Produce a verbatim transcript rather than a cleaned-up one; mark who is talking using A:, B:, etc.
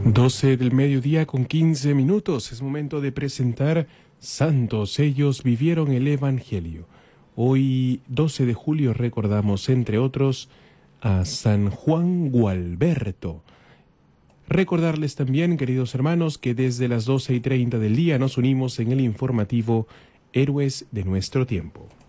A: doce del mediodía con quince minutos. Es momento de presentar Santos. Ellos vivieron el Evangelio. Hoy, doce de julio, recordamos, entre otros, a San Juan Gualberto. Recordarles también, queridos hermanos, que desde las doce y treinta del día nos unimos en el informativo Héroes de nuestro tiempo.